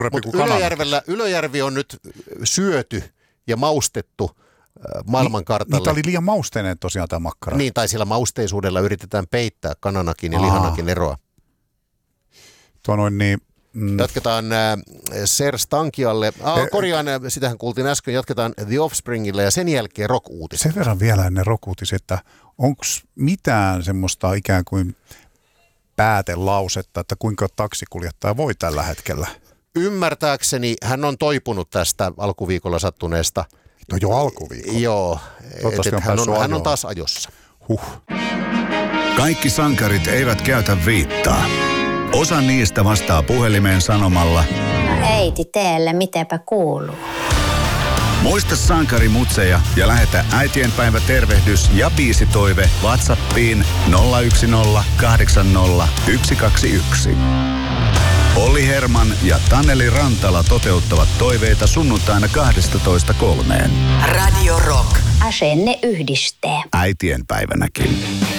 Mutta Ylöjärvi on nyt syöty ja maustettu maailmankartalle. Niin, tämä oli liian mausteinen tosiaan tämä makkara. Niin, tai sillä mausteisuudella yritetään peittää kananakin ja lihanakin eroa. Jatketaan Serge Tankialle. Korjaan, sitähän kuultiin äsken, jatketaan The Offspringille ja sen jälkeen rock-uutiset. Sen verran vielä ennen rock-uutiset, että onko mitään semmoista ikään kuin päätelausetta, että kuinka taksikuljettaja voi tällä hetkellä? Ymmärtääkseni hän on toipunut tästä alkuviikolla sattuneesta. No jo alkuviikolla? Joo, hän on taas ajossa. Kaikki sankarit eivät käytä viittaa. Osa niistä vastaa puhelimeen sanomalla: äiti, teelle mitäpä kuuluu? Muista sankarimutseja ja lähetä äitienpäivätervehdys ja biisitoive WhatsAppiin 010 80 121. Olli Herman ja Taneli Rantala toteuttavat toiveita sunnuntaina 12:03. Radio Rock. Asenne yhdistää. Äitienpäivänäkin.